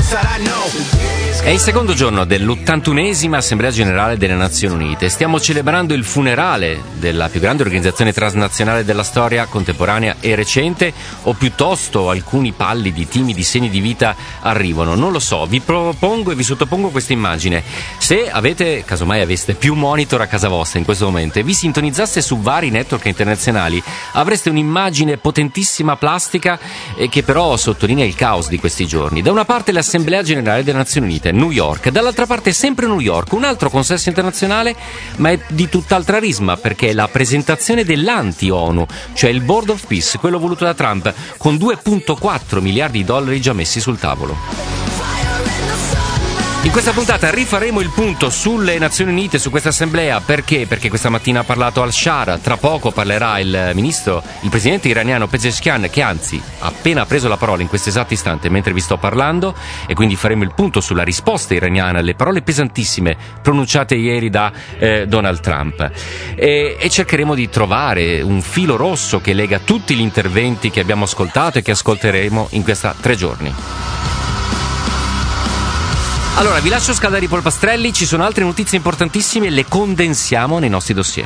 È il secondo giorno dell'81esima Assemblea Generale delle Nazioni Unite. Stiamo celebrando il funerale della più grande organizzazione transnazionale della storia contemporanea e recente, o piuttosto alcuni pallidi, timidi segni di vita arrivano. Non lo so, vi propongo e vi sottopongo questa immagine. Se avete, casomai aveste più monitor a casa vostra in questo momento e vi sintonizzaste su vari network internazionali, avreste un'immagine potentissima plastica che però sottolinea il caos di questi giorni. Da una parte l'Assemblea Generale delle Nazioni Unite, New York, dall'altra parte sempre New York, un altro consesso internazionale, ma è di tutt'altra risma, perché è la presentazione dell'anti-ONU, cioè il Board of Peace, quello voluto da Trump, con 2,4 miliardi di dollari già messi sul tavolo. In questa puntata rifaremo il punto sulle Nazioni Unite, su questa assemblea. Perché? Perché questa mattina ha parlato al-Shara, tra poco parlerà il presidente iraniano Pezeshkian, che anzi ha appena preso la parola in questo esatto istante mentre vi sto parlando, e quindi faremo il punto sulla risposta iraniana alle parole pesantissime pronunciate ieri da Donald Trump, e cercheremo di trovare un filo rosso che lega tutti gli interventi che abbiamo ascoltato e che ascolteremo in questi 3 giorni. Allora, vi lascio scaldare i polpastrelli, ci sono altre notizie importantissime e le condensiamo nei nostri dossier.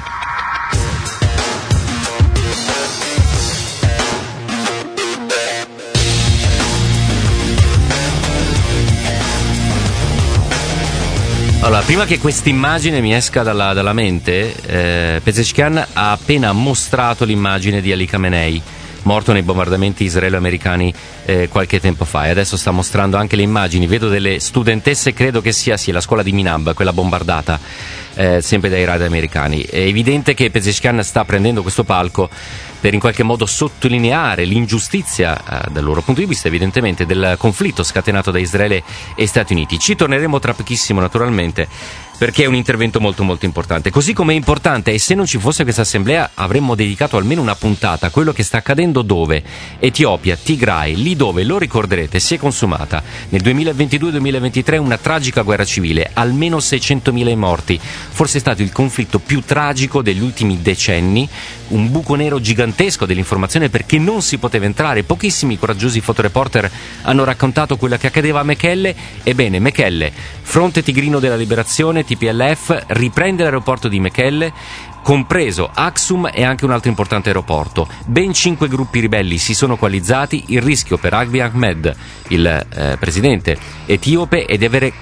Allora, prima che questa immagine mi esca dalla mente, Pezeshkian ha appena mostrato l'immagine di Ali Khamenei, morto nei bombardamenti israelo-americani qualche tempo fa, e adesso sta mostrando anche le immagini. Vedo delle studentesse, credo che sia la scuola di Minab, quella bombardata sempre dai radar americani. È evidente che Pezeshkian sta prendendo questo palco per in qualche modo sottolineare l'ingiustizia dal loro punto di vista, evidentemente, del conflitto scatenato da Israele e Stati Uniti. Ci torneremo tra pochissimo, naturalmente, perché è un intervento molto molto importante. Così come è importante, e se non ci fosse questa assemblea avremmo dedicato almeno una puntata a quello che sta accadendo dove? Etiopia, Tigray, lì dove, lo ricorderete, si è consumata nel 2022-2023 una tragica guerra civile, almeno 600.000 morti, forse è stato il conflitto più tragico degli ultimi decenni, un buco nero gigantesco dell'informazione perché non si poteva entrare. Pochissimi coraggiosi fotoreporter hanno raccontato quello che accadeva a Mekelle. Ebbene, Mekelle, Fronte Tigrino della Liberazione, TPLF, riprende l'aeroporto di Mekelle, compreso Aksum e anche un altro importante aeroporto. Ben 5 gruppi ribelli si sono coalizzati. Il rischio per Abiy Ahmed, il presidente etiope, è di avere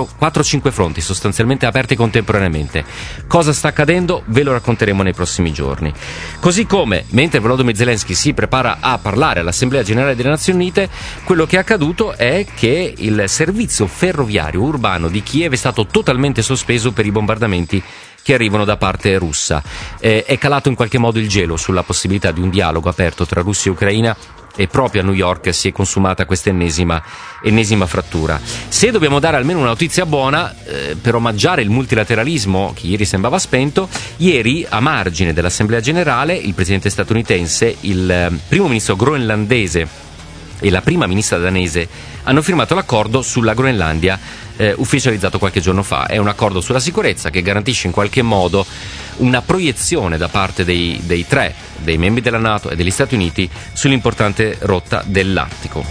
4-5 fronti sostanzialmente aperti contemporaneamente. Cosa sta accadendo? Ve lo racconteremo nei prossimi giorni. Così come, mentre Volodymyr Zelensky si prepara a parlare all'Assemblea Generale delle Nazioni Unite, quello che è accaduto è che il servizio ferroviario urbano di Kiev è stato totalmente sospeso per i bombardamenti che arrivano da parte russa. È calato in qualche modo il gelo sulla possibilità di un dialogo aperto tra Russia e Ucraina, e proprio a New York si è consumata questa ennesima frattura. Se dobbiamo dare almeno una notizia buona per omaggiare il multilateralismo che ieri sembrava spento, ieri a margine dell'Assemblea Generale il presidente statunitense, il primo ministro groenlandese e la prima ministra danese hanno firmato l'accordo sulla Groenlandia, ufficializzato qualche giorno fa. È un accordo sulla sicurezza che garantisce in qualche modo una proiezione da parte dei membri della NATO e degli Stati Uniti sull'importante rotta dell'Artico.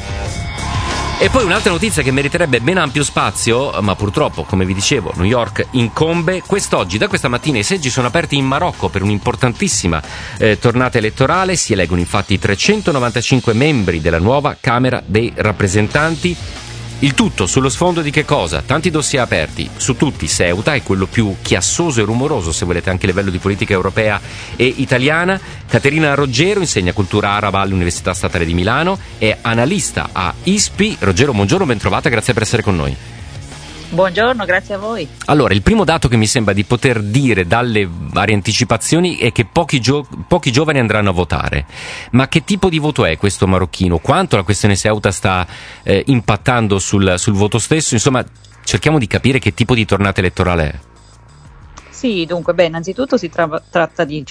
E poi un'altra notizia che meriterebbe ben ampio spazio, ma purtroppo, come vi dicevo, New York incombe. Da questa mattina i seggi sono aperti in Marocco per un'importantissima tornata elettorale. Si eleggono infatti 395 membri della nuova Camera dei Rappresentanti. Il tutto sullo sfondo di che cosa? Tanti dossier aperti, su tutti Ceuta è quello più chiassoso e rumoroso, se volete, anche a livello di politica europea e italiana. Caterina Roggero insegna cultura araba all'Università Statale di Milano, è analista a ISPI. Roggero, buongiorno, ben trovata, grazie per essere con noi. Buongiorno, grazie a voi. Allora, il primo dato che mi sembra di poter dire dalle varie anticipazioni è che pochi giovani andranno a votare. Ma che tipo di voto è questo marocchino? Quanto la questione Ceuta sta impattando sul voto stesso? Insomma, cerchiamo di capire che tipo di tornata elettorale è. Sì, dunque, innanzitutto si tratta di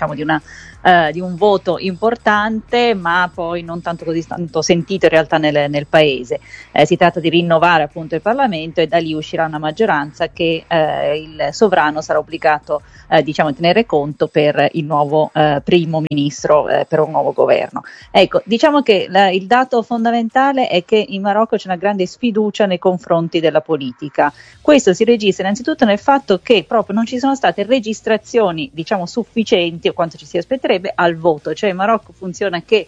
un voto importante, ma poi non tanto così tanto sentito in realtà nel paese. Si tratta di rinnovare appunto il Parlamento e da lì uscirà una maggioranza che il sovrano sarà obbligato a tenere conto per il nuovo primo ministro, per un nuovo governo. Ecco, diciamo che il dato fondamentale è che in Marocco c'è una grande sfiducia nei confronti della politica. Questo si registra innanzitutto nel fatto che proprio non ci sono state registrazioni sufficienti o quanto ci si aspetterebbe al voto, cioè in Marocco funziona che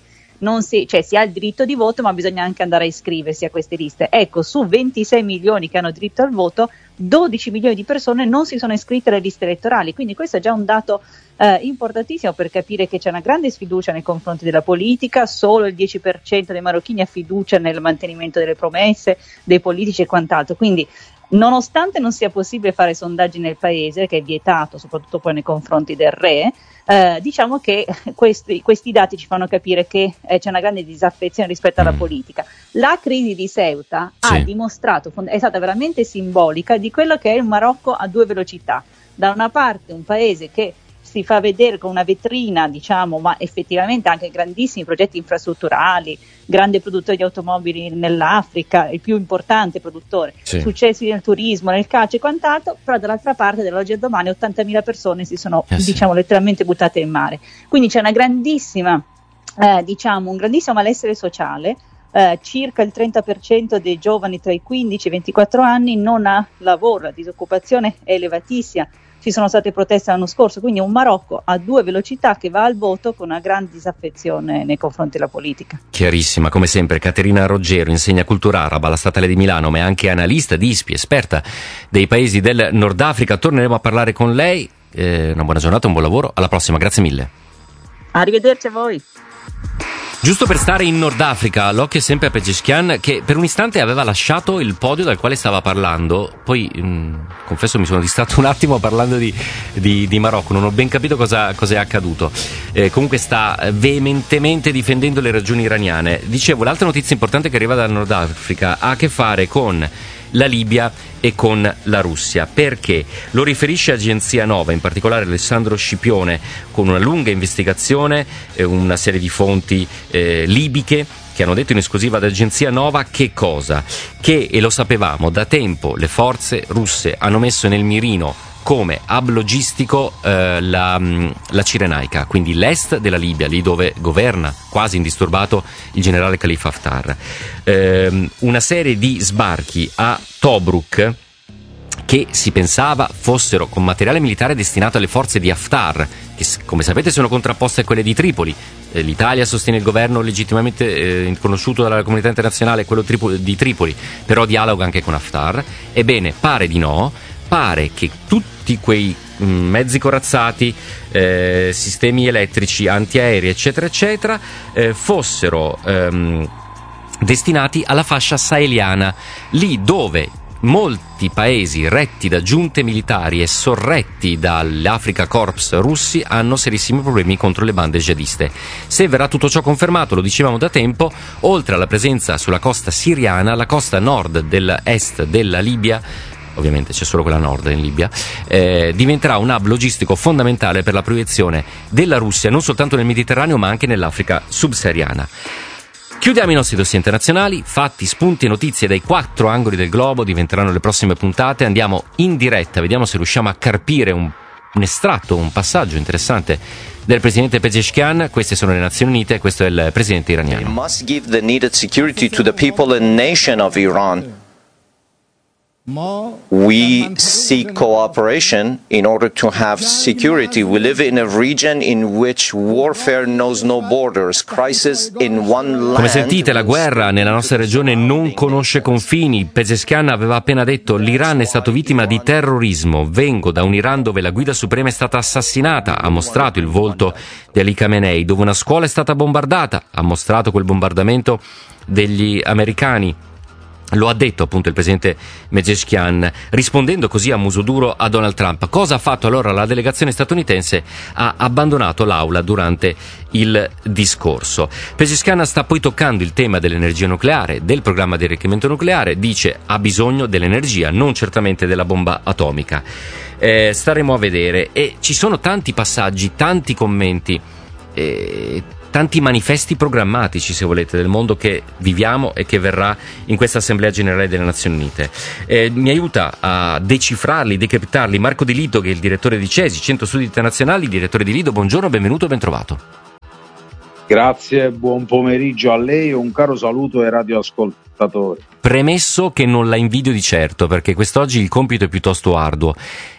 si ha il diritto di voto, ma bisogna anche andare a iscriversi a queste liste. Ecco, su 26 milioni che hanno diritto al voto, 12 milioni di persone non si sono iscritte alle liste elettorali, quindi questo è già un dato importantissimo per capire che c'è una grande sfiducia nei confronti della politica. Solo il 10% dei marocchini ha fiducia nel mantenimento delle promesse dei politici e quant'altro, quindi nonostante non sia possibile fare sondaggi nel paese, che è vietato soprattutto poi nei confronti del re, diciamo che questi dati ci fanno capire che c'è una grande disaffezione rispetto alla politica. La crisi di Ceuta ha dimostrato, è stata veramente simbolica di quello che è il Marocco a due velocità. Da una parte un paese che si fa vedere con una vetrina, ma effettivamente anche grandissimi progetti infrastrutturali, grande produttore di automobili nell'Africa, il più importante produttore, successi nel turismo, nel calcio e quant'altro, però dall'altra parte dall'oggi al domani 80.000 persone si sono letteralmente buttate in mare. Quindi c'è una grandissima, un grandissimo malessere sociale. Circa il 30% dei giovani tra i 15 e i 24 anni non ha lavoro, la disoccupazione è elevatissima. Ci sono state proteste l'anno scorso, quindi un Marocco a due velocità che va al voto con una grande disaffezione nei confronti della politica. Chiarissima, come sempre. Caterina Roggero insegna cultura araba alla Statale di Milano, ma è anche analista di ISPI, esperta dei paesi del Nord Africa. Torneremo a parlare con lei. Una buona giornata, un buon lavoro, alla prossima, grazie mille. Arrivederci a voi. Giusto per stare in Nord Africa, l'occhio è sempre a Pezeshkian, che per un istante aveva lasciato il podio dal quale stava parlando. Poi, confesso, mi sono distratto un attimo parlando di Marocco, non ho ben capito cosa è accaduto. Comunque sta veementemente difendendo le ragioni iraniane. Dicevo, l'altra notizia importante che arriva dal Nord Africa ha a che fare con la Libia e con la Russia. Perché? Lo riferisce Agenzia Nova, in particolare Alessandro Scipione, con una lunga investigazione, una serie di fonti libiche che hanno detto in esclusiva ad Agenzia Nova che cosa? Che, e lo sapevamo da tempo, le forze russe hanno messo nel mirino come hub logistico la Cirenaica, quindi l'est della Libia, lì dove governa quasi indisturbato il generale Khalifa Haftar. Una serie di sbarchi a Tobruk che si pensava fossero con materiale militare destinato alle forze di Haftar, che come sapete sono contrapposte a quelle di Tripoli. L'Italia sostiene il governo legittimamente conosciuto dalla comunità internazionale, quello di Tripoli, però dialoga anche con Haftar. Ebbene, pare di no. Pare che tutti quei mezzi corazzati, sistemi elettrici, antiaerei, eccetera, eccetera, fossero destinati alla fascia saheliana, lì dove molti paesi retti da giunte militari e sorretti dall'Africa Corps russi hanno serissimi problemi contro le bande jihadiste. Se verrà tutto ciò confermato, lo dicevamo da tempo, oltre alla presenza sulla costa siriana, la costa nord dell'est della Libia, ovviamente c'è solo quella nord in Libia, diventerà un hub logistico fondamentale per la proiezione della Russia non soltanto nel Mediterraneo ma anche nell'Africa subsahariana. Chiudiamo i nostri dossier internazionali. Fatti, spunti e notizie dai 4 angoli del globo diventeranno le prossime puntate. Andiamo in diretta, vediamo se riusciamo a carpire un estratto, un passaggio interessante del presidente Pezeshkian. Queste sono le Nazioni Unite e questo è il presidente iraniano. We must give the needed security to the people and nation of Iran. We seek cooperation in order to have security. We live in a region in which warfare knows no borders, crisis in one land. Come sentite, la guerra nella nostra regione non conosce confini. Pezeshkian aveva appena detto: l'Iran è stato vittima di terrorismo. Vengo da un Iran dove la guida suprema è stata assassinata. Ha mostrato il volto di Ali Khamenei, dove una scuola è stata bombardata. Ha mostrato quel bombardamento degli americani. Lo ha detto appunto il presidente Pezeshkian, rispondendo così a muso duro a Donald Trump. Cosa ha fatto allora la delegazione statunitense? Ha abbandonato l'aula durante il discorso. Pezeshkian sta poi toccando il tema dell'energia nucleare, del programma di arricchimento nucleare, dice ha bisogno dell'energia, non certamente della bomba atomica. Staremo a vedere, e ci sono tanti passaggi, tanti commenti, tanti manifesti programmatici, se volete, del mondo che viviamo e che verrà in questa Assemblea Generale delle Nazioni Unite. Mi aiuta a decifrarli, decriptarli Marco Di Lido, che è il direttore di CESI, Centro Studi Internazionali. Direttore Di Lido, buongiorno, benvenuto, ben trovato. Grazie, buon pomeriggio a lei e un caro saluto ai radioascoltatori. Premesso che non la invidio di certo, perché quest'oggi il compito è piuttosto arduo.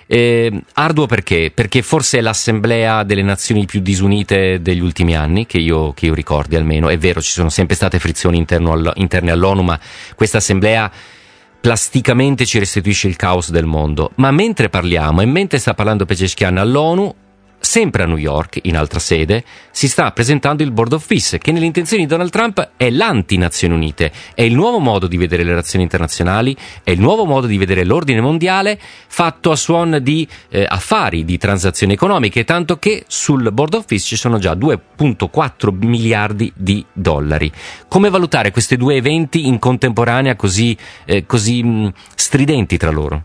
Arduo perché? Perché forse è l'assemblea delle nazioni più disunite degli ultimi anni, che io ricordi almeno. È vero, ci sono sempre state frizioni interne all'ONU, ma questa assemblea plasticamente ci restituisce il caos del mondo. Ma mentre parliamo, e mentre sta parlando Pezeshkian all'ONU, sempre a New York, in altra sede, si sta presentando il Board of Peace, che nelle intenzioni di Donald Trump è l'anti-Nazioni Unite, è il nuovo modo di vedere le relazioni internazionali, è il nuovo modo di vedere l'ordine mondiale fatto a suon di affari, di transazioni economiche, tanto che sul Board of Peace ci sono già 2,4 miliardi di dollari. Come valutare questi due eventi in contemporanea così stridenti tra loro?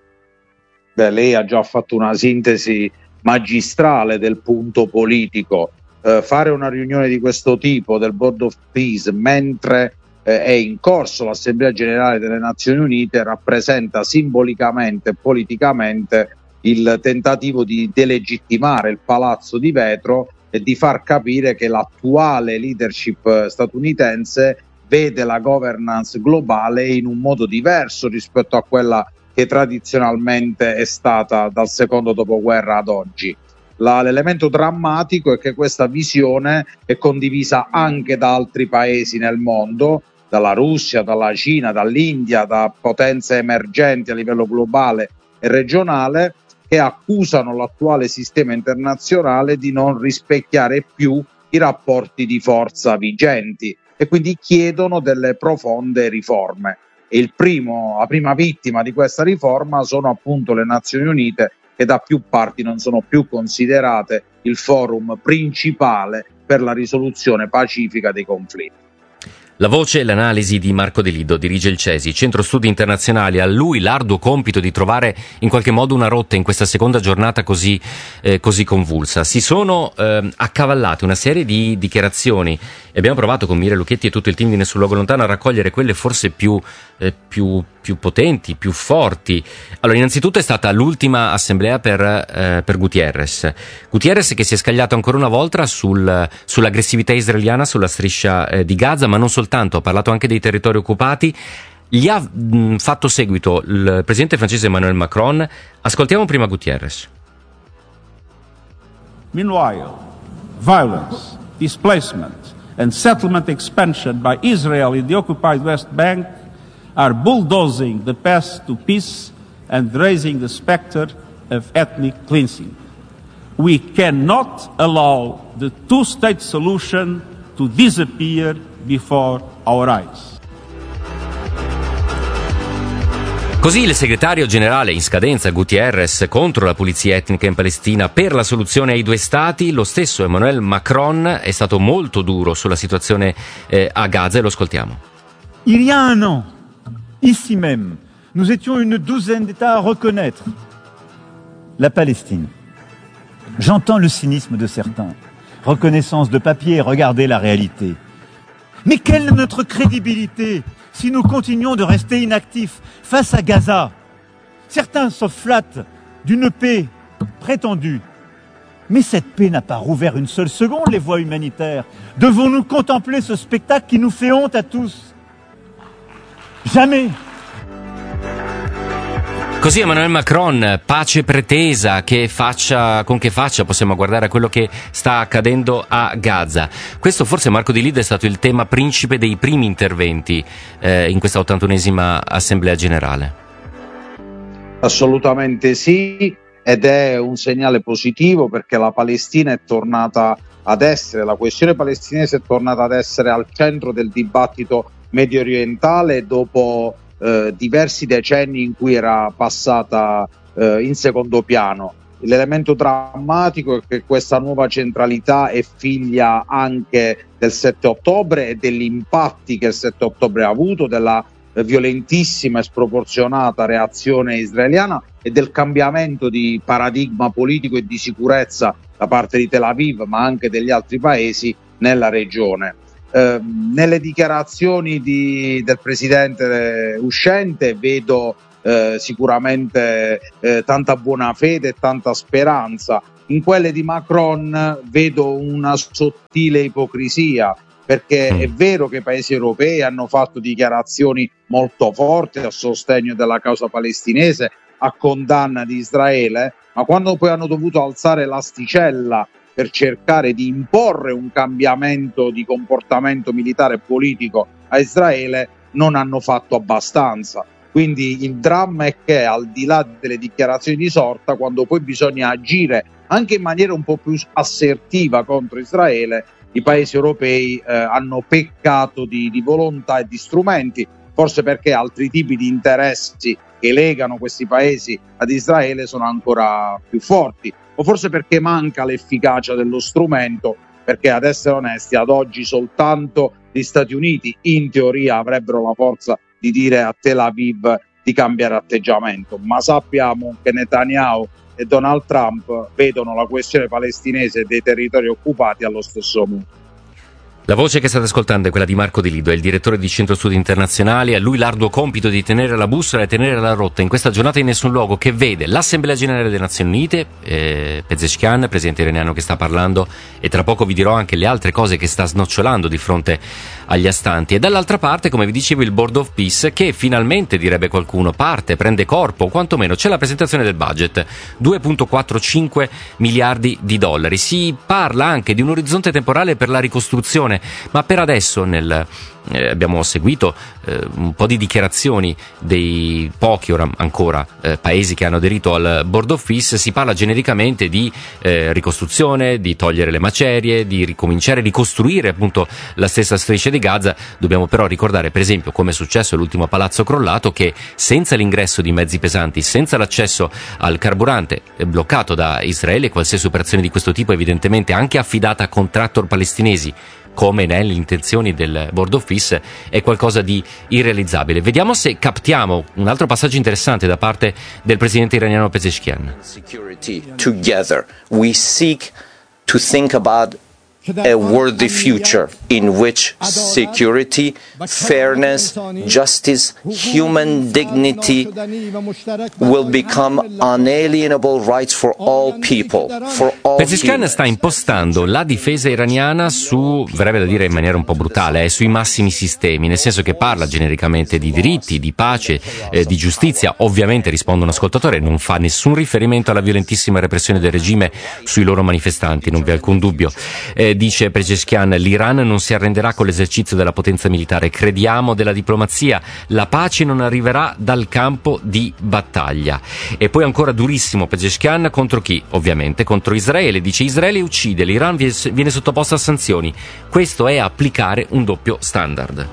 Beh, lei ha già fatto una sintesi magistrale del punto politico. Fare una riunione di questo tipo del Board of Peace mentre è in corso l'Assemblea Generale delle Nazioni Unite rappresenta simbolicamente e politicamente il tentativo di delegittimare il palazzo di vetro e di far capire che l'attuale leadership statunitense vede la governance globale in un modo diverso rispetto a quella che tradizionalmente è stata dal secondo dopoguerra ad oggi. L'elemento drammatico è che questa visione è condivisa anche da altri paesi nel mondo, dalla Russia, dalla Cina, dall'India, da potenze emergenti a livello globale e regionale, che accusano l'attuale sistema internazionale di non rispecchiare più i rapporti di forza vigenti e quindi chiedono delle profonde riforme. E la prima vittima di questa riforma sono appunto le Nazioni Unite, che da più parti non sono più considerate il forum principale per la risoluzione pacifica dei conflitti. La voce e l'analisi di Marco Di Lido, dirige il CESI, Centro Studi Internazionali. A lui l'arduo compito di trovare in qualche modo una rotta in questa seconda giornata così convulsa. Si sono accavallate una serie di dichiarazioni e abbiamo provato con Mire Lucchetti e tutto il team di Nessun Luogo Lontano a raccogliere quelle forse più potenti, più forti. Allora, innanzitutto è stata l'ultima assemblea per Gutierrez che si è scagliato ancora una volta sull'aggressività israeliana sulla striscia di Gaza, ma non soltanto, ha parlato anche dei territori occupati. Gli ha fatto seguito il presidente francese Emmanuel Macron. Ascoltiamo prima Gutierrez. Meanwhile, violence, displacement and settlement expansion by Israel in the occupied West Bank are bulldozing the path to peace and raising the specter of ethnic cleansing. We cannot allow the two-state solution to disappear before our eyes. Così il segretario generale in scadenza Gutierrez contro la pulizia etnica in Palestina per la soluzione ai due stati. Lo stesso Emmanuel Macron è stato molto duro sulla situazione a Gaza, e lo ascoltiamo. Il y a un an, ici même, nous étions une douzaine d'États à reconnaître la Palestine. J'entends le cynisme de certains. Reconnaissance de papier, regardez la réalité. Mais quelle est notre crédibilité si nous continuons de rester inactifs face à Gaza? Certains se flattent d'une paix prétendue. Mais cette paix n'a pas rouvert une seule seconde les voies humanitaires. Devons-nous contempler ce spectacle qui nous fait honte à tous? Jamais. Così Emmanuel Macron, pace pretesa, con che faccia possiamo guardare a quello che sta accadendo a Gaza. Questo forse, Marco Di Lido, è stato il tema principe dei primi interventi in questa 81esima Assemblea Generale. Assolutamente sì, ed è un segnale positivo perché la Palestina è tornata ad essere, la questione palestinese è tornata ad essere al centro del dibattito medio orientale dopo diversi decenni in cui era passata in secondo piano. L'elemento drammatico è che questa nuova centralità è figlia anche del 7 ottobre e degli impatti che il 7 ottobre ha avuto, della violentissima e sproporzionata reazione israeliana e del cambiamento di paradigma politico e di sicurezza da parte di Tel Aviv, ma anche degli altri paesi nella regione. Nelle dichiarazioni del presidente uscente vedo sicuramente tanta buona fede e tanta speranza. In quelle di Macron vedo una sottile ipocrisia, perché è vero che i paesi europei hanno fatto dichiarazioni molto forti a sostegno della causa palestinese, a condanna di Israele, ma quando poi hanno dovuto alzare l'asticella per cercare di imporre un cambiamento di comportamento militare e politico a Israele, non hanno fatto abbastanza. Quindi il dramma è che, al di là delle dichiarazioni di sorta, quando poi bisogna agire anche in maniera un po' più assertiva contro Israele, i paesi europei hanno peccato di volontà e di strumenti, forse perché altri tipi di interessi che legano questi paesi ad Israele sono ancora più forti, o forse perché manca l'efficacia dello strumento, perché, ad essere onesti, ad oggi soltanto gli Stati Uniti in teoria avrebbero la forza di dire a Tel Aviv di cambiare atteggiamento, ma sappiamo che Netanyahu e Donald Trump vedono la questione palestinese e dei territori occupati allo stesso modo. La voce che state ascoltando è quella di Marco Di Lido, è il direttore di Centro Studi Internazionali. A lui l'arduo compito di tenere la bussola e tenere la rotta in questa giornata in nessun luogo, che vede l'Assemblea Generale delle Nazioni Unite, Pezeshkian, presidente iraniano, che sta parlando, e tra poco vi dirò anche le altre cose che sta snocciolando di fronte agli astanti, e dall'altra parte, come vi dicevo, il Board of Peace, che finalmente, direbbe qualcuno, prende corpo, o quantomeno c'è la presentazione del budget, 2,45 miliardi di dollari. Si parla anche di un orizzonte temporale per la ricostruzione, ma per adesso abbiamo seguito un po' di dichiarazioni dei pochi ora ancora paesi che hanno aderito al Board of Peace. Si parla genericamente di ricostruzione, di togliere le macerie, di ricominciare a ricostruire appunto la stessa striscia di Gaza. Dobbiamo però ricordare, per esempio, come è successo all'ultimo palazzo crollato, che senza l'ingresso di mezzi pesanti, senza l'accesso al carburante bloccato da Israele, qualsiasi operazione di questo tipo, evidentemente anche affidata a contractor palestinesi, come nelle intenzioni del Board of Peace, è qualcosa di irrealizzabile. Vediamo se captiamo un altro passaggio interessante da parte del presidente iraniano Pezeshkian. Security together. We seek to think about a worthy future in which security, fairness, justice, human dignity will become unalienable rights for all people. Pezeshkian sta impostando la difesa iraniana verrebbe da dire in maniera un po' brutale, sui massimi sistemi, nel senso che parla genericamente di diritti, di pace, di giustizia. Ovviamente, risponde un ascoltatore, non fa nessun riferimento alla violentissima repressione del regime sui loro manifestanti, non vi è alcun dubbio. Dice Pezeshkian, l'Iran non si arrenderà con l'esercizio della potenza militare, crediamo della diplomazia, la pace non arriverà dal campo di battaglia. E poi ancora durissimo Pezeshkian contro chi? Ovviamente contro Israele. Dice: Israele uccide, l'Iran viene sottoposto a sanzioni. Questo è applicare un doppio standard.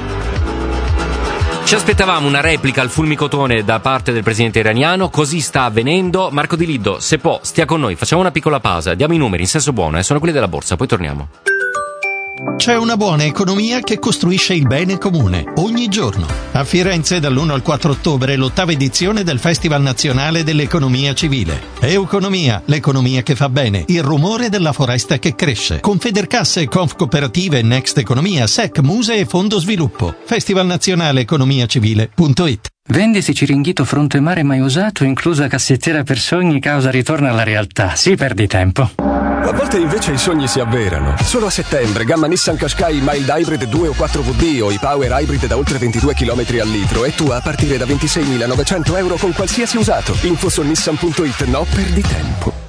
Ci aspettavamo una replica al fulmicotone da parte del presidente iraniano, così sta avvenendo. Marco Di Lido, se può, stia con noi, facciamo una piccola pausa, diamo i numeri in senso buono, sono quelli della borsa, poi torniamo. C'è una buona economia che costruisce il bene comune ogni giorno. A Firenze dall'1 al 4 ottobre l'8ª edizione del Festival Nazionale dell'Economia Civile. Euconomia, l'economia che fa bene, il rumore della foresta che cresce. Confedercasse, Confcooperative, Next Economia, SEC, Muse e Fondo Sviluppo. Festivalnazionaleeconomiacivile.it. Venditi Ciringhito fronte mare mai usato, inclusa cassettiera per sogni, causa ritorno alla realtà. Sì, perdi tempo. A volte invece i sogni si avverano. Solo a settembre, gamma Nissan Qashqai Mild Hybrid 2 o 4WD o i Power Hybrid da oltre 22 km al litro e tu a partire da 26.900 euro con qualsiasi usato. Info su nissan.it. No, perdi tempo.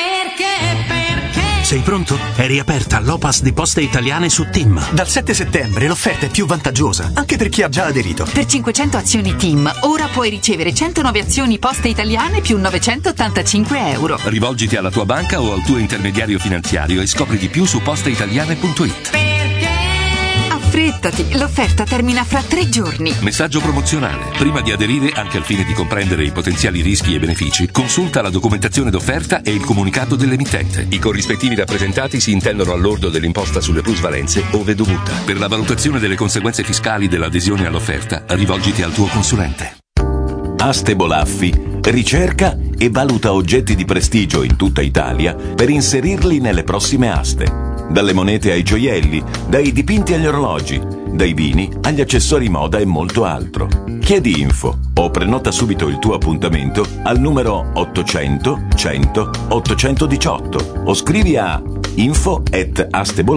Sei pronto? È riaperta l'Opas di Poste Italiane su TIM. Dal 7 settembre l'offerta è più vantaggiosa, anche per chi ha già aderito. Per 500 azioni TIM, ora puoi ricevere 109 azioni Poste Italiane più 985 euro. Rivolgiti alla tua banca o al tuo intermediario finanziario e scopri di più su posteitaliane.it. Perché Affrettati, l'offerta termina fra 3 giorni. Messaggio promozionale. Prima di aderire, anche al fine di comprendere i potenziali rischi e benefici, consulta la documentazione d'offerta e il comunicato dell'emittente. I corrispettivi rappresentati si intendono al lordo dell'imposta sulle plusvalenze ove dovuta. Per la valutazione delle conseguenze fiscali dell'adesione all'offerta, rivolgiti al tuo consulente. Aste Bolaffi ricerca e valuta oggetti di prestigio in tutta Italia per inserirli nelle prossime aste. Dalle monete ai gioielli, dai dipinti agli orologi, dai vini agli accessori moda e molto altro. Chiedi info o prenota subito il tuo appuntamento al numero 800 100 818 o scrivi a info@astebola